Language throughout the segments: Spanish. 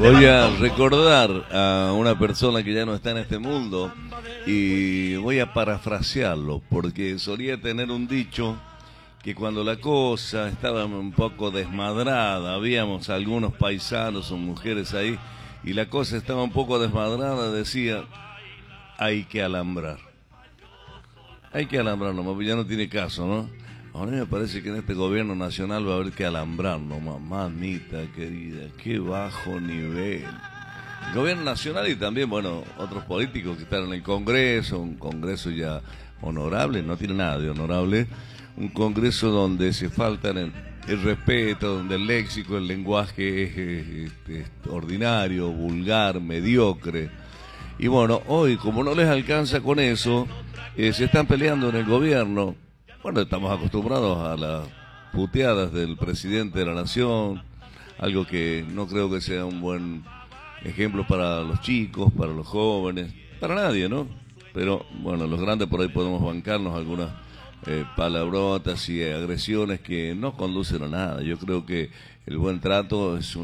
Voy a recordar a una persona que ya no está en este mundo y voy a parafrasearlo porque solía tener un dicho que cuando la cosa estaba un poco desmadrada, habíamos algunos paisanos o mujeres ahí y la cosa estaba un poco desmadrada, decía, hay que alambrar. Hay que alambrar nomás, ya no tiene caso, ¿no? A mí me parece que en este gobierno nacional va a haber que alambrar nomás, mamita querida, qué bajo nivel. El gobierno nacional y también, bueno, otros políticos que están en el Congreso, un Congreso ya honorable, no tiene nada de honorable, un Congreso donde se faltan el respeto, donde el léxico, el lenguaje es ordinario, vulgar, mediocre. Y bueno, hoy como no les alcanza con eso, se están peleando en el gobierno. Bueno, estamos acostumbrados a las puteadas del presidente de la nación, algo que no creo que sea un buen ejemplo para los chicos, para los jóvenes, para nadie, ¿no? Pero bueno, los grandes por ahí podemos bancarnos algunas palabrotas y agresiones que no conducen a nada. Yo creo que el buen trato es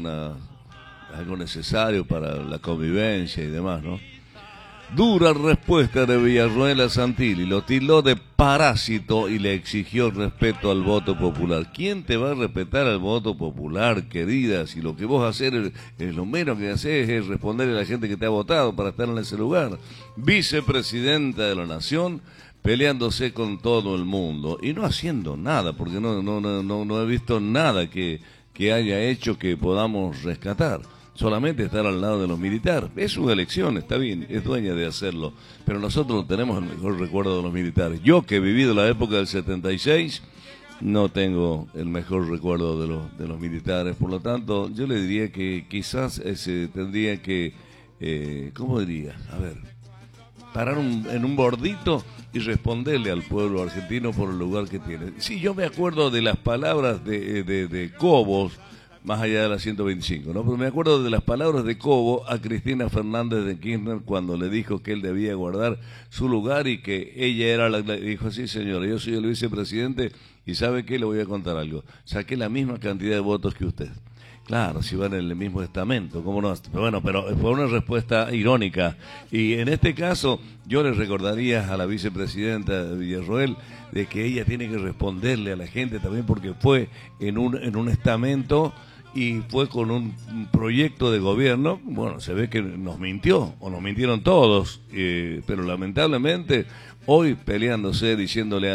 algo necesario para la convivencia y demás, ¿no? Dura respuesta de Villarroel a Santilli, lo tildó de parásito y le exigió respeto al voto popular. ¿Quién te va a respetar al voto popular, querida? Si lo que vos haces es lo menos que haces es responderle a la gente que te ha votado para estar en ese lugar. Vicepresidenta de la Nación, peleándose con todo el mundo y no haciendo nada, porque no he visto nada que haya hecho que podamos rescatar. Solamente estar al lado de los militares. Es su elección, está bien, es dueña de hacerlo. Pero nosotros no tenemos el mejor recuerdo de los militares. Yo, que he vivido la época del 76, no tengo el mejor recuerdo de los militares. Por lo tanto, yo le diría que quizás tendría que, ¿cómo diría? A ver, parar en un bordito y responderle al pueblo argentino por el lugar que tiene. Sí, yo me acuerdo de las palabras de Cobos, más allá de la 125, ¿no? Pero me acuerdo de las palabras de Cobo a Cristina Fernández de Kirchner cuando le dijo que él debía guardar su lugar y que ella era la... Dijo, sí señora, yo soy el vicepresidente y ¿sabe qué? Le voy a contar algo. Saqué la misma cantidad de votos que usted. Claro, si van en el mismo estamento, ¿cómo no? Pero bueno, pero fue una respuesta irónica. Y en este caso, yo le recordaría a la vicepresidenta Villarroel de que ella tiene que responderle a la gente también porque fue en un estamento y fue con un proyecto de gobierno. Bueno, se ve que nos mintió, o nos mintieron todos, pero lamentablemente hoy peleándose, diciéndole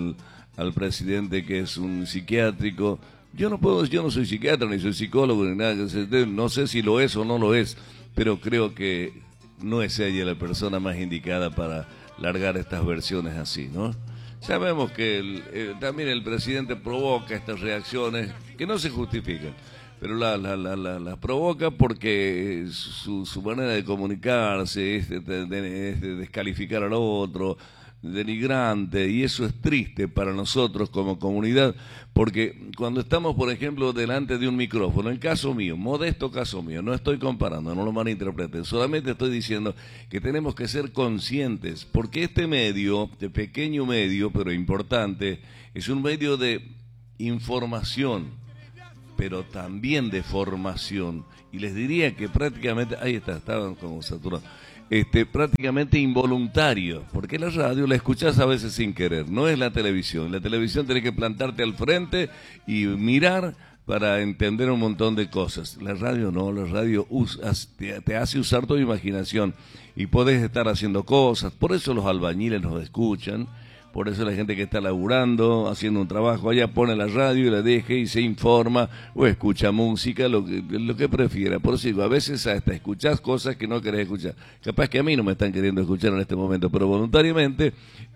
al presidente que es un psiquiátrico. Yo no soy psiquiatra, ni soy psicólogo, ni nada, no sé si lo es o no lo es, pero creo que no es ella la persona más indicada para largar estas versiones así, ¿no? Sabemos que también el presidente provoca estas reacciones que no se justifican, pero las provoca porque su manera de comunicarse es de descalificar al otro, denigrante, y eso es triste para nosotros como comunidad, porque cuando estamos, por ejemplo, delante de un micrófono, en caso mío, modesto caso mío, no estoy comparando, no lo malinterpreten, solamente estoy diciendo que tenemos que ser conscientes, porque este medio, este pequeño medio, pero importante, es un medio de información, pero también de formación, y les diría que prácticamente, ahí estaban como saturados, prácticamente involuntario, porque la radio la escuchás a veces sin querer, no es la televisión. La televisión tenés que plantarte al frente y mirar para entender un montón de cosas. La radio no, la radio te hace usar tu imaginación y podés estar haciendo cosas, por eso los albañiles nos escuchan. Por eso la gente que está laburando, haciendo un trabajo allá, pone la radio y la deja y se informa o escucha música, lo que prefiera. Por eso digo, a veces hasta escuchás cosas que no querés escuchar. Capaz que a mí no me están queriendo escuchar en este momento, pero voluntariamente,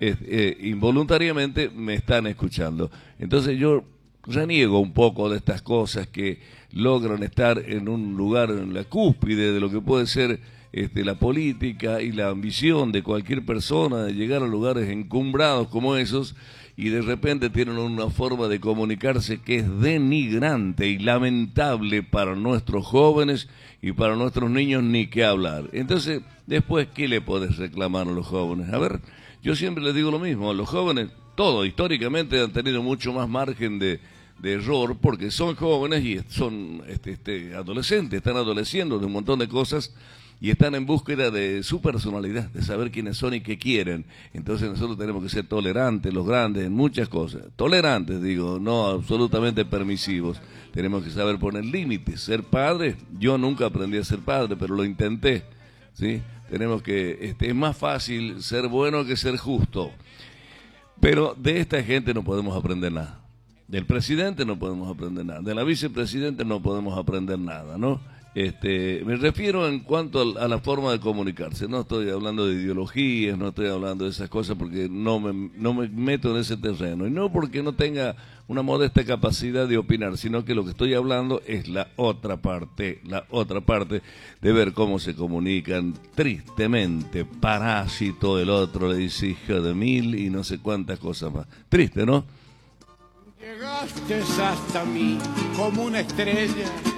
involuntariamente me están escuchando. Entonces yo reniego un poco de estas cosas que logran estar en un lugar, en la cúspide de lo que puede ser la política y la ambición de cualquier persona de llegar a lugares encumbrados como esos, y de repente tienen una forma de comunicarse que es denigrante y lamentable para nuestros jóvenes y para nuestros niños, ni qué hablar. Entonces, después, ¿qué le podés reclamar a los jóvenes? A ver, yo siempre les digo lo mismo, a los jóvenes, todo históricamente han tenido mucho más margen de de error, porque son jóvenes y son adolescentes, están adoleciendo de un montón de cosas y están en búsqueda de su personalidad, de saber quiénes son y qué quieren. Entonces nosotros tenemos que ser tolerantes, los grandes, en muchas cosas. Tolerantes, digo, no absolutamente permisivos. Tenemos que saber poner límites. Ser padre, yo nunca aprendí a ser padre, pero lo intenté, ¿sí? Tenemos que, es más fácil ser bueno que ser justo. Pero de esta gente no podemos aprender nada. Del presidente no podemos aprender nada. De la vicepresidenta no podemos aprender nada, ¿no? Me refiero en cuanto a la forma de comunicarse. No estoy hablando de ideologías, no estoy hablando de esas cosas porque no me meto en ese terreno. Y no porque no tenga una modesta capacidad de opinar, sino que lo que estoy hablando es la otra parte de ver cómo se comunican tristemente. Parásito, el otro le dice hijo de mil y no sé cuántas cosas más. Triste, ¿no? Llegaste hasta mí como una estrella